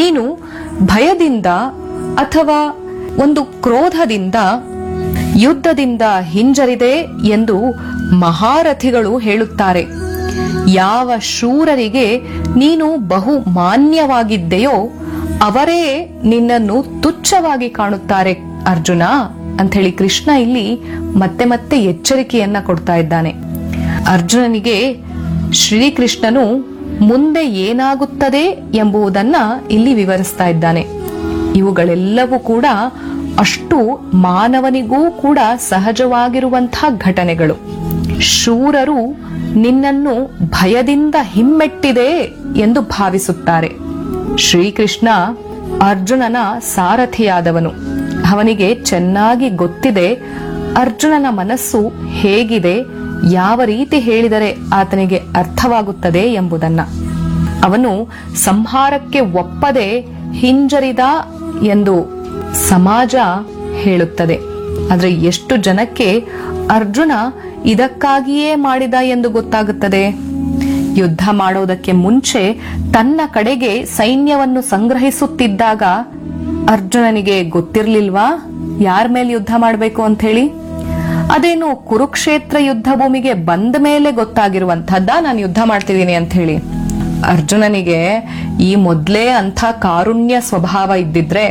ನೀನು ಭಯದಿಂದ ಅಥವಾ ಒಂದು ಕ್ರೋಧದಿಂದ ಯುದ್ಧದಿಂದ ಹಿಂಜರಿದೆ ಎಂದು ಮಹಾರಥಿಗಳು ಹೇಳುತ್ತಾರೆ. ಯಾವ ಶೂರರಿಗೆ ನೀನು ಬಹು ಮಾನ್ಯವಾಗಿದ್ದೆಯೋ ಅವರೇ ನಿನ್ನನ್ನು ತುಚ್ಛವಾಗಿ ಕಾಣುತ್ತಾರೆ ಅರ್ಜುನ ಅಂತ ಹೇಳಿ ಕೃಷ್ಣ ಇಲ್ಲಿ ಮತ್ತೆ ಮತ್ತೆ ಎಚ್ಚರಿಕೆಯನ್ನ ಕೊಡ್ತಾ ಇದ್ದಾನೆ. ಅರ್ಜುನನಿಗೆ ಶ್ರೀಕೃಷ್ಣನು ಮುಂದೆ ಏನಾಗುತ್ತದೆ ಎಂಬುದನ್ನ ಇಲ್ಲಿ ವಿವರಿಸ್ತಾ ಇದ್ದಾನೆ. ಇವುಗಳೆಲ್ಲವೂ ಕೂಡ ಅಷ್ಟು ಮಾನವನಿಗೂ ಕೂಡ ಸಹಜವಾಗಿರುವಂತಹ ಘಟನೆಗಳು. ಶೂರರು ನಿನ್ನನ್ನು ಭಯದಿಂದ ಹಿಮ್ಮೆಟ್ಟಿದೆ ಎಂದು ಭಾವಿಸುತ್ತಾರೆ. ಶ್ರೀಕೃಷ್ಣ ಅರ್ಜುನನ ಸಾರಥಿಯಾದವನು. ಅವನಿಗೆ ಚೆನ್ನಾಗಿ ಗೊತ್ತಿದೆ ಅರ್ಜುನನ ಮನಸ್ಸು ಹೇಗಿದೆ, ಯಾವ ರೀತಿ ಹೇಳಿದರೆ ಆತನಿಗೆ ಅರ್ಥವಾಗುತ್ತದೆ ಎಂಬುದನ್ನ. ಅವನು ಸಂಹಾರಕ್ಕೆ ಒಪ್ಪದೆ ಹಿಂಜರಿದ ಎಂದು ಸಮಾಜ ಹೇಳುತ್ತದೆ. ಆದ್ರೆ ಎಷ್ಟು ಜನಕ್ಕೆ ಅರ್ಜುನ ಇದಕ್ಕಾಗಿಯೇ ಮಾಡಿದ ಎಂದು ಗೊತ್ತಾಗುತ್ತದೆ? ಯುದ್ಧ ಮಾಡೋದಕ್ಕೆ ಮುಂಚೆ ತನ್ನ ಕಡೆಗೆ ಸೈನ್ಯವನ್ನು ಸಂಗ್ರಹಿಸುತ್ತಿದ್ದಾಗ ಅರ್ಜುನನಿಗೆ ಗೊತ್ತಿರ್ಲಿಲ್ವಾ ಯಾರ ಮೇಲೆ ಯುದ್ಧ ಮಾಡಬೇಕು ಅಂತ ಹೇಳಿ? ಅದೇನು ಕುರುಕ್ಷೇತ್ರ ಯುದ್ಧ ಭೂಮಿಗೆ ಬಂದ ಮೇಲೆ ಗೊತ್ತಾಗಿರುವಂತಹದ್ದ ನಾನು ಯುದ್ಧ ಮಾಡ್ತಿದ್ದೀನಿ ಅಂತ ಹೇಳಿ? ಅರ್ಜುನನಿಗೆ ಈ ಮೊದ್ಲೇ ಅಂಥ ಕಾರುಣ್ಯ ಸ್ವಭಾವ ಇದ್ದಿದ್ರೆ,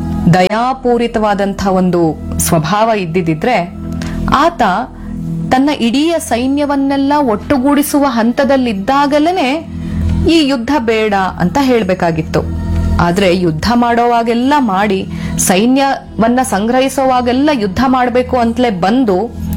ದಯಾಪೂರಿತವಾದಂಥ ಒಂದು ಸ್ವಭಾವ ಇದ್ದಿದ್ರೆ ಆತ ತನ್ನ ಇಡೀ ಸೈನ್ಯವನ್ನೆಲ್ಲ ಒಟ್ಟುಗೂಡಿಸುವ ಹಂತದಲ್ಲಿದ್ದಾಗಲೇ ಈ ಯುದ್ಧ ಬೇಡ ಅಂತ ಹೇಳ್ಬೇಕಾಗಿತ್ತು. ಆದ್ರೆ ಯುದ್ಧ ಮಾಡೋವಾಗೆಲ್ಲ ಮಾಡಿ, ಸೈನ್ಯವನ್ನ ಸಂಗ್ರಹಿಸುವಾಗೆಲ್ಲ ಯುದ್ಧ ಮಾಡಬೇಕು ಅಂತಲೇ ಬಂದು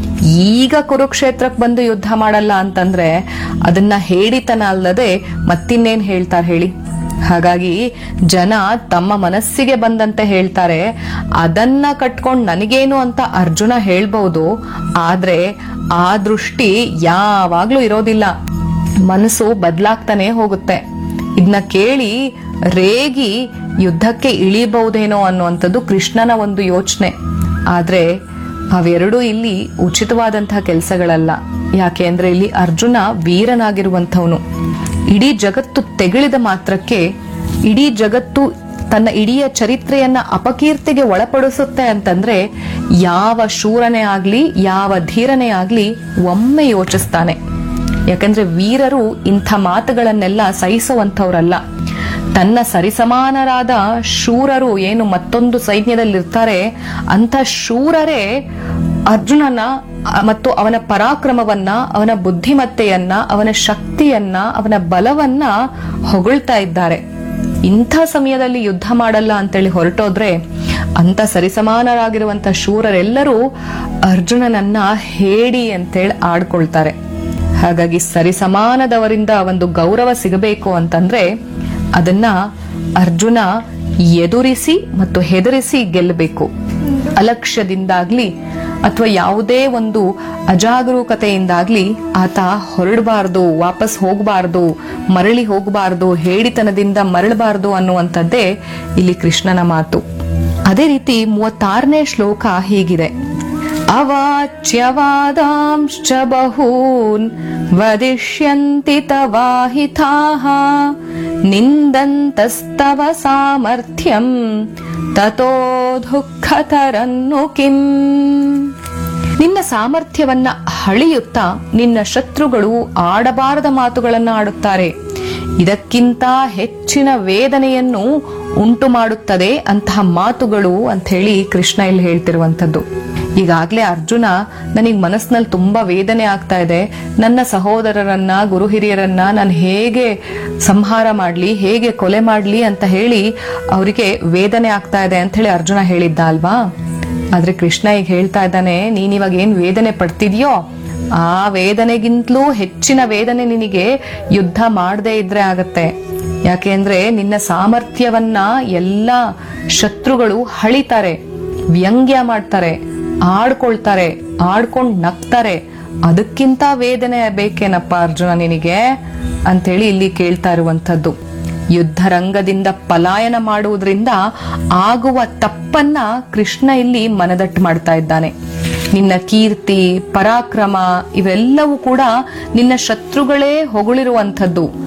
ಈಗ ಕುರುಕ್ಷೇತ್ರಕ್ಕೆ ಬಂದು ಯುದ್ಧ ಮಾಡಲ್ಲ ಅಂತಂದ್ರೆ ಅದನ್ನ ಹೇಡಿತನ ಅಲ್ಲದೆ ಮತ್ತಿನ್ನೇನ್ ಹೇಳ್ತಾರೆ ಹೇಳಿ? ಹಾಗಾಗಿ ಜನ ತಮ್ಮ ಮನಸ್ಸಿಗೆ ಬಂದಂತೆ ಹೇಳ್ತಾರೆ. ಅದನ್ನ ಕಟ್ಕೊಂಡು ನನಗೇನು ಅಂತ ಅರ್ಜುನ ಹೇಳ್ಬಹುದು, ಆದ್ರೆ ಆ ದೃಷ್ಟಿ ಯಾವಾಗ್ಲೂ ಇರೋದಿಲ್ಲ. ಮನಸ್ಸು ಬದಲಾಗ್ತಾನೆ ಹೋಗುತ್ತೆ. ಇದನ್ನ ಕೇಳಿ ರೇಗಿ ಯುದ್ಧಕ್ಕೆ ಇಳಿಬಹುದೇನೋ ಅನ್ನುವಂಥದ್ದು ಕೃಷ್ಣನ ಒಂದು ಯೋಚನೆ. ಆದ್ರೆ ಅವೆರಡೂ ಇಲ್ಲಿ ಉಚಿತವಾದಂತಹ ಕೆಲಸಗಳಲ್ಲ. ಯಾಕೆ ಅಂದ್ರೆ ಇಲ್ಲಿ ಅರ್ಜುನ ವೀರನಾಗಿರುವಂಥವನು. ಇಡೀ ಜಗತ್ತು ತೆಗಳಿದ ಮಾತ್ರಕ್ಕೆ ಇಡೀ ಜಗತ್ತು ತನ್ನ ಇಡೀ ಚರಿತ್ರೆಯನ್ನ ಅಪಕೀರ್ತಿಗೆ ಒಳಪಡಿಸುತ್ತೆ ಅಂತಂದ್ರೆ ಯಾವ ಶೂರನೇ ಆಗ್ಲಿ, ಯಾವ ಧೀರನೇ ಆಗ್ಲಿ ಒಮ್ಮೆ ಯೋಚಿಸ್ತಾನೆ. ಯಾಕಂದ್ರೆ ವೀರರು ಇಂಥ ಮಾತುಗಳನ್ನೆಲ್ಲ ಸಹಿಸುವಂಥವ್ರಲ್ಲ. ತನ್ನ ಸರಿಸಮಾನರಾದ ಶೂರರು ಏನು ಮತ್ತೊಂದು ಸೈನ್ಯದಲ್ಲಿರ್ತಾರೆ, ಅಂಥ ಶೂರರೇ ಅರ್ಜುನನ ಮತ್ತು ಅವನ ಪರಾಕ್ರಮವನ್ನ, ಅವನ ಬುದ್ಧಿಮತ್ತೆಯನ್ನ, ಅವನ ಶಕ್ತಿಯನ್ನ, ಅವನ ಬಲವನ್ನ ಹೊಗಳ್ತಾ ಇದ್ದಾರೆ. ಇಂಥ ಸಮಯದಲ್ಲಿ ಯುದ್ಧ ಮಾಡಲ್ಲ ಅಂತೇಳಿ ಹೊರಟೋದ್ರೆ ಅಂತ ಸರಿಸಮಾನರಾಗಿರುವಂತ ಶೂರರೆಲ್ಲರೂ ಅರ್ಜುನನನ್ನ ಹೇಡಿ ಅಂತೇಳಿ ಆಡ್ಕೊಳ್ತಾರೆ. ಹಾಗಾಗಿ ಸರಿಸಮಾನದವರಿಂದ ಒಂದು ಗೌರವ ಸಿಗಬೇಕು ಅಂತಂದ್ರೆ ಅದನ್ನ ಅರ್ಜುನ ಎದುರಿಸಿ ಮತ್ತು ಹೆದರಿಸಿ ಗೆಲ್ಲಬೇಕು. ಅಲಕ್ಷ್ಯದಿಂದಾಗ್ಲಿ ಅಥವಾ ಯಾವುದೇ ಒಂದು ಅಜಾಗರೂಕತೆಯಿಂದಾಗ್ಲಿ ಆತ ಹೊರಡಬಾರ್ದು, ವಾಪಸ್ ಹೋಗಬಾರ್ದು, ಮರಳಿ ಹೋಗಬಾರ್ದು, ಹೇಡಿತನದಿಂದ ಮರಳಬಾರ್ದು ಅನ್ನುವಂಥದ್ದೇ ಇಲ್ಲಿ ಕೃಷ್ಣನ ಮಾತು. ಅದೇ ರೀತಿ 36ನೇ ಶ್ಲೋಕ ಹೀಗಿದೆ: ಅವಾಚ್ಯವಾದಾಂಶ್ಚ ಬಹೂನ್ ವದಿಷ್ಯಂತಿ ತವಾಹಿತಾಃ ನಿಂದಂತಸ್ತವ ಸಾಮರ್ಥ್ಯಂ ತತೋ ದುಃಖತರನ್ನು ಕಿಂ. ನಿನ್ನ ಸಾಮರ್ಥ್ಯವನ್ನ ಹಳಿಯುತ್ತಾ ನಿನ್ನ ಶತ್ರುಗಳು ಆಡಬಾರದ ಮಾತುಗಳನ್ನ ಆಡುತ್ತಾರೆ. ಇದಕ್ಕಿಂತ ಹೆಚ್ಚಿನ ವೇದನೆಯನ್ನು ಉಂಟು ಮಾಡುತ್ತದೆ ಅಂತಹ ಮಾತುಗಳು ಅಂತ ಹೇಳಿ ಕೃಷ್ಣ ಇಲ್ಲಿ ಹೇಳ್ತಿರುವಂತದ್ದು. ಈಗಾಗ್ಲೇ ಅರ್ಜುನ ನನಗ್ ಮನಸ್ಸಿನಲ್ಲಿ ತುಂಬಾ ವೇದನೆ ಆಗ್ತಾ ಇದೆ, ನನ್ನ ಸಹೋದರರನ್ನ, ಗುರು ಹಿರಿಯರನ್ನ ನಾನು ಹೇಗೆ ಸಂಹಾರ ಮಾಡ್ಲಿ, ಹೇಗೆ ಕೊಲೆ ಮಾಡ್ಲಿ ಅಂತ ಹೇಳಿ ಅವರಿಗೆ ವೇದನೆ ಆಗ್ತಾ ಇದೆ ಅಂತ ಹೇಳಿ ಅರ್ಜುನ ಹೇಳಿದ್ದ ಅಲ್ವಾ? ಆದ್ರೆ ಕೃಷ್ಣ ಈಗ ಹೇಳ್ತಾ ಇದ್ದಾನೆ, ನೀನ್ ಇವಾಗ ಏನ್ ವೇದನೆ ಪಡ್ತಿದ್ಯೋ ಆ ವೇದನೆಗಿಂತಲೂ ಹೆಚ್ಚಿನ ವೇದನೆ ನಿನಗೆ ಯುದ್ಧ ಮಾಡದೇ ಇದ್ರೆ ಆಗತ್ತೆ. ಯಾಕೆಂದ್ರೆ ನಿನ್ನ ಸಾಮರ್ಥ್ಯವನ್ನ ಎಲ್ಲ ಶತ್ರುಗಳು ಹಳಿತಾರೆ, ವ್ಯಂಗ್ಯ ಮಾಡ್ತಾರೆ, ಆಡ್ಕೊಳ್ತಾರೆ, ಆಡ್ಕೊಂಡ್ ನಗ್ತಾರೆ. ಅದಕ್ಕಿಂತ ವೇದನೆ ಬೇಕೇನಪ್ಪ ಅರ್ಜುನ ನಿನಗೆ ಅಂತೇಳಿ ಇಲ್ಲಿ ಕೇಳ್ತಾ ಇರುವಂತದ್ದು. ಯುದ್ಧ ರಂಗದಿಂದ ಪಲಾಯನ ಮಾಡುವುದರಿಂದ ಆಗುವ ತಪ್ಪನ್ನ ಕೃಷ್ಣ ಇಲ್ಲಿ ಮನದಟ್ಟು ಮಾಡ್ತಾ ಇದ್ದಾನೆ. ನಿನ್ನ ಕೀರ್ತಿ, ಪರಾಕ್ರಮ ಇವೆಲ್ಲವೂ ಕೂಡ ನಿನ್ನ ಶತ್ರುಗಳೇ ಹೊಗಳಿರುವಂಥದ್ದು.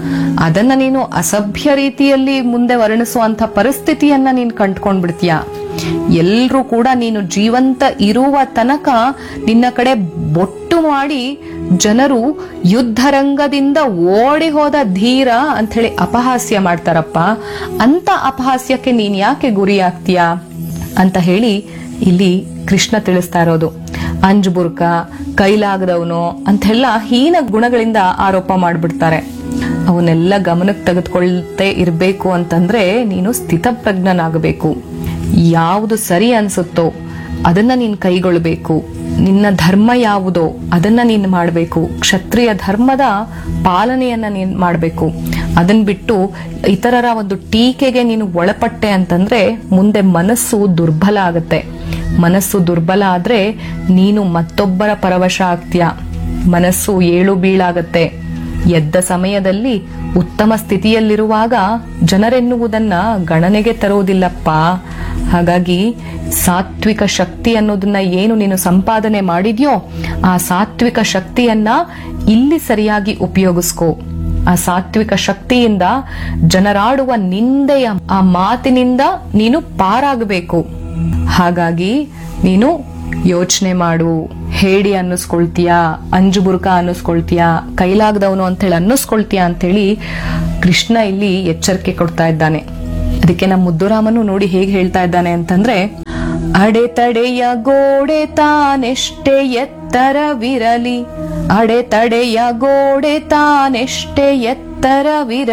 ಅದನ್ನ ನೀನು ಅಸಭ್ಯ ರೀತಿಯಲ್ಲಿ ಮುಂದೆ ವರ್ಣಿಸುವಂತ ಪರಿಸ್ಥಿತಿಯನ್ನ ನೀನ್ ಕಂಡ್ಕೊಂಡ್ಬಿಡ್ತೀಯ. ಎಲ್ರೂ ಕೂಡ ನೀನು ಜೀವಂತ ಇರುವ ತನಕ ನಿನ್ನ ಕಡೆ ಬೊಟ್ಟು ಮಾಡಿ ಜನರು ಯುದ್ಧರಂಗದಿಂದ ಓಡಿ ಹೋದ ಧೀರ ಅಂತ ಹೇಳಿ ಅಪಹಾಸ್ಯ ಮಾಡ್ತಾರಪ್ಪ. ಅಂತ ಅಪಹಾಸ್ಯಕ್ಕೆ ನೀನ್ ಯಾಕೆ ಗುರಿಯಾಗ್ತೀಯ ಅಂತ ಹೇಳಿ ಇಲ್ಲಿ ಕೃಷ್ಣ ತಿಳಿಸ್ತಾ ಇರೋದು. ಅಂಜುಬುರ್ಕ, ಕೈಲಾಗದವನು ಅಂತೆಲ್ಲ ಹೀನ ಗುಣಗಳಿಂದ ಆರೋಪ ಮಾಡ್ಬಿಡ್ತಾರೆ. ಅವನ್ನೆಲ್ಲ ಗಮನಕ್ಕೆ ತೆಗೆದುಕೊಳ್ತೇ ಇರ್ಬೇಕು ಅಂತಂದ್ರೆ ನೀನು ಸ್ಥಿತಪ್ರಜ್ಞನಾಗಬೇಕು. ಯಾವುದು ಸರಿ ಅನ್ಸುತ್ತೋ ಅದನ್ನ ನೀನ್ ಕೈಗೊಳ್ಬೇಕು. ನಿನ್ನ ಧರ್ಮ ಯಾವುದೋ ಅದನ್ನ ನೀನ್ ಮಾಡಬೇಕು. ಕ್ಷತ್ರಿಯ ಧರ್ಮದ ಪಾಲನೆಯನ್ನ ನೀನ್ ಮಾಡಬೇಕು. ಅದನ್ ಬಿಟ್ಟು ಇತರರ ಒಂದು ಟೀಕೆಗೆ ನೀನು ಒಳಪಟ್ಟೆ ಅಂತಂದ್ರೆ ಮುಂದೆ ಮನಸ್ಸು ದುರ್ಬಲ ಆಗತ್ತೆ. ಮನಸ್ಸು ದುರ್ಬಲ ಆದ್ರೆ ನೀನು ಮತ್ತೊಬ್ಬರ ಪರವಶ ಆಗ್ತೀಯ. ಮನಸ್ಸು ಏಳು ಬೀಳಾಗತ್ತೆ. ಎದ್ದ ಸಮಯದಲ್ಲಿ ಉತ್ತಮ ಸ್ಥಿತಿಯಲ್ಲಿರುವಾಗ ಜನರೆನ್ನುವುದನ್ನ ಗಣನೆಗೆ ತರುವುದಿಲ್ಲಪ್ಪ. ಹಾಗಾಗಿ ಸಾತ್ವಿಕ ಶಕ್ತಿ ಅನ್ನೋದನ್ನ ಏನು ನೀನು ಸಂಪಾದನೆ ಮಾಡಿದ್ಯೋ ಆ ಸಾತ್ವಿಕ ಶಕ್ತಿಯನ್ನ ಇಲ್ಲಿ ಸರಿಯಾಗಿ ಉಪಯೋಗಿಸ್ಕೋ. ಆ ಸಾತ್ವಿಕ ಶಕ್ತಿಯಿಂದ ಜನರಾಡುವ ನಿಂದೆಯ ಆ ಮಾತಿನಿಂದ ನೀನು ಪಾರಾಗಬೇಕು. ಹಾಗಾಗಿ ನೀನು ಯೋಚನೆ ಮಾಡು. ಹೇಡಿ ಅನ್ನಿಸ್ಕೊಳ್ತೀಯ, ಅಂಜುಬುರ್ಕ ಅನ್ನಿಸ್ಕೊಳ್ತೀಯ, ಕೈಲಾಗದವನು ಅಂತ ಹೇಳಿ ಅನ್ನಿಸ್ಕೊಳ್ತೀಯ ಅಂತೇಳಿ ಕೃಷ್ಣ ಇಲ್ಲಿ ಎಚ್ಚರಿಕೆ ಕೊಡ್ತಾ ಇದ್ದಾನೆ. ಅದಕ್ಕೆ ನಮ್ಮ ಮುದ್ದುರಾಮನು ನೋಡಿ ಹೇಗೆ ಹೇಳ್ತಾ ಇದ್ದಾನೆ ಅಂತಂದ್ರೆ, ಅಡೆತಡೆಯ ಗೋಡೆ ತಾನೆಷ್ಟೇ ಎತ್ತರವಿರಲಿ, ಅಡೆತಡೆಯ ಗೋಡೆ ತಾನೆಷ್ಟೇ ಎತ್ತರವಿರಲಿ,